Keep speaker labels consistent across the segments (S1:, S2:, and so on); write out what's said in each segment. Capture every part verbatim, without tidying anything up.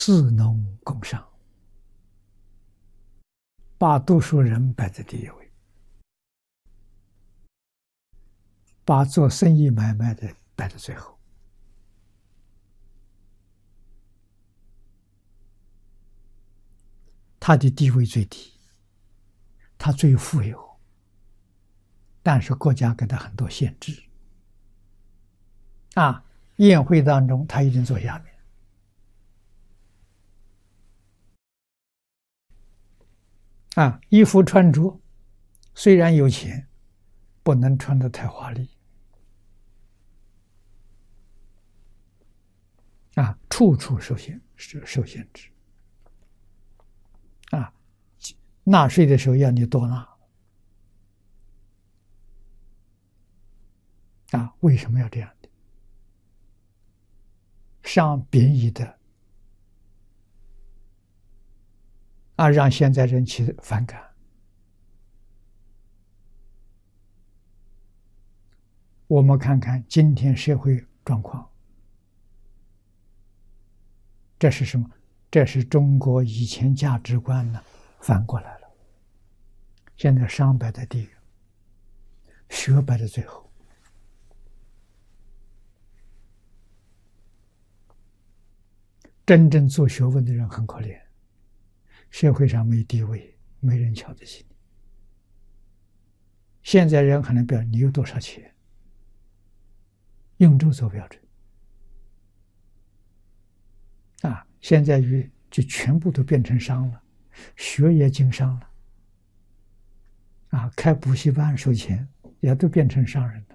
S1: 士农工商，把读书人摆在第一位，把做生意买卖的摆在最后。他的地位最低，他最富有，但是国家给他很多限制。啊，宴会当中他一定坐下面。啊，衣服穿着虽然有钱，不能穿得太华丽。啊，处处受限，受限制。啊，纳税的时候要你多纳。啊，为什么要这样的？伤贬义的，啊，让现在人起反感。我们看看今天社会状况，这是什么？这是中国以前价值观呢反过来了。现在商摆在第一，学摆在最后。真正做学问的人很可怜，社会上没地位，没人瞧得起你。现在人还能标你有多少钱，用这做标准。啊，现在与就全部都变成商了，学也经商了。啊，开补习班收钱也都变成商人了。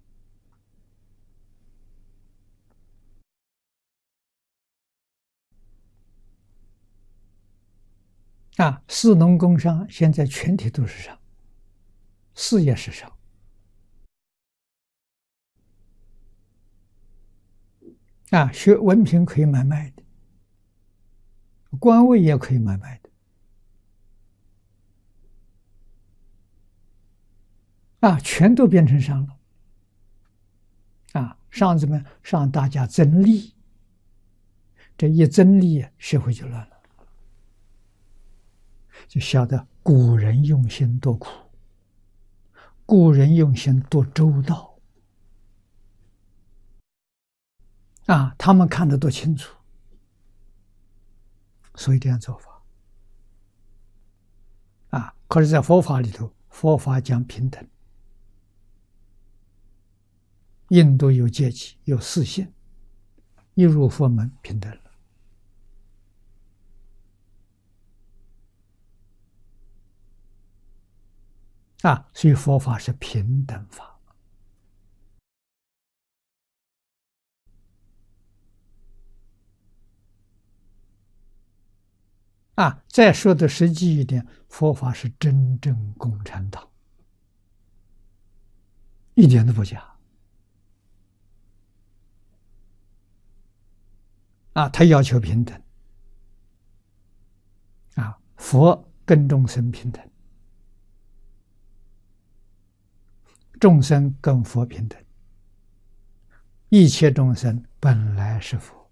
S1: 啊，士农工商现在全体都是商，事业是商。啊，学文凭可以买卖的，官位也可以买卖的。啊，全都变成商了。啊，商怎么让大家争利？这一争利，社会就乱了。就晓得古人用心多苦，古人用心多周到。啊，他们看得多清楚，所以这样做法。啊，可是在佛法里头，佛法讲平等。印度有阶级，有四姓，一入佛门平等了。啊，所以佛法是平等法。啊，再说的实际一点，佛法是真正共产党，一点都不假。啊，他要求平等。啊，佛跟众生平等，众生跟佛平等，一切众生本来是佛，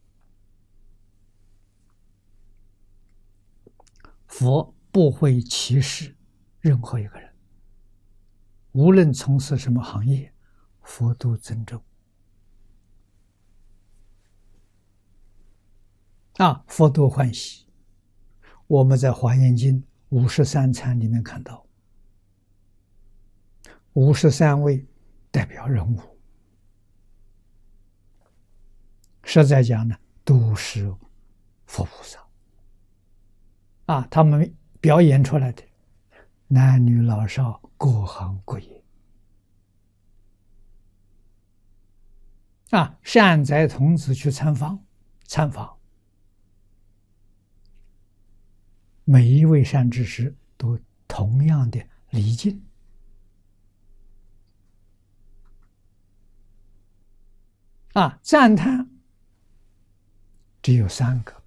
S1: 佛不会歧视任何一个人，无论从事什么行业，佛都尊重。啊，佛都欢喜。我们在《华严经》五十三参里面看到，五十三位代表人物，实在讲呢，都是佛菩萨。啊，他们表演出来的男女老少各行各业。啊，善哉童子去参访，参访。每一位善知识都同样的礼敬。啊，赞叹只有三个，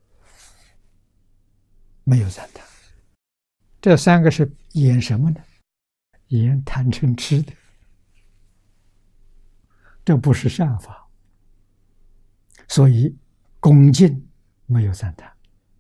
S1: 没有赞叹。这三个是演什么呢？演贪嗔痴的，这不是善法。所以恭敬没有赞叹。